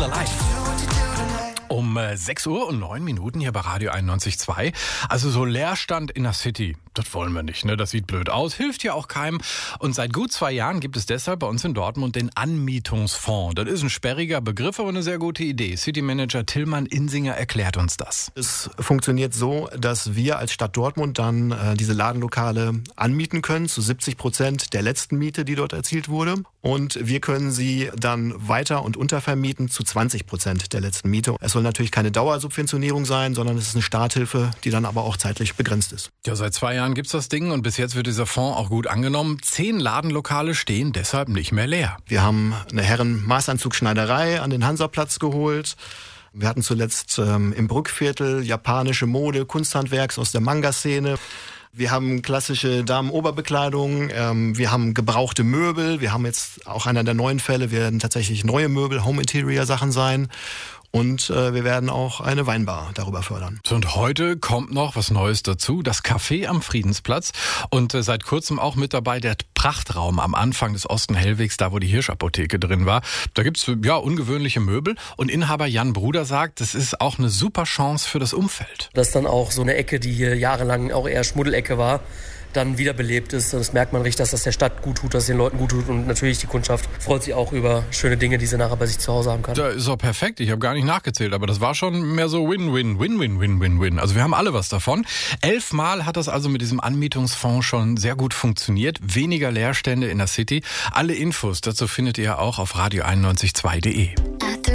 the life. Um 6 Uhr und 9 Minuten hier bei Radio 91.2. Also so Leerstand in der City, das wollen wir nicht, ne? Das sieht blöd aus, hilft ja auch keinem. Und seit gut 2 Jahren gibt es deshalb bei uns in Dortmund den Anmietungsfonds. Das ist ein sperriger Begriff, aber eine sehr gute Idee. Citymanager Tillmann Insinger erklärt uns das. Es funktioniert so, dass wir als Stadt Dortmund dann diese Ladenlokale anmieten können zu 70% der letzten Miete, die dort erzielt wurde. Und wir können sie dann weiter und untervermieten zu 20% der letzten Miete. Es soll natürlich keine Dauersubventionierung sein, sondern es ist eine Starthilfe, die dann aber auch zeitlich begrenzt ist. Ja, seit 2 Jahren gibt's das Ding und bis jetzt wird dieser Fonds auch gut angenommen. 10 Ladenlokale stehen deshalb nicht mehr leer. Wir haben eine Herren-Maßanzugschneiderei an den Hansaplatz geholt. Wir hatten zuletzt im Brückviertel japanische Mode, Kunsthandwerks aus der Manga-Szene. Wir haben klassische Damenoberbekleidung, wir haben gebrauchte Möbel, wir haben jetzt auch einer der neuen Fälle, werden tatsächlich neue Möbel, Home-Interior-Sachen sein. Und wir werden auch eine Weinbar darüber fördern. Und heute kommt noch was Neues dazu, das Café am Friedensplatz. Und seit kurzem auch mit dabei der Prachtraum am Anfang des Osten-Hellwegs, da wo die Hirschapotheke drin war. Da gibt's ja ungewöhnliche Möbel. Und Inhaber Jan Bruder sagt, das ist auch eine super Chance für das Umfeld. Dass dann auch so eine Ecke, die hier jahrelang auch eher Schmuddelecke war, dann wiederbelebt ist. Das merkt man richtig, dass das der Stadt gut tut, dass es den Leuten gut tut. Und natürlich die Kundschaft freut sich auch über schöne Dinge, die sie nachher bei sich zu Hause haben kann. Da ist auch perfekt. Ich habe gar nicht nachgezählt, aber das war schon mehr so Win-Win. Also wir haben alle was davon. 11 Mal hat das also mit diesem Anmietungsfonds schon sehr gut funktioniert. Weniger Leerstände in der City. Alle Infos dazu findet ihr auch auf radio91.2.de.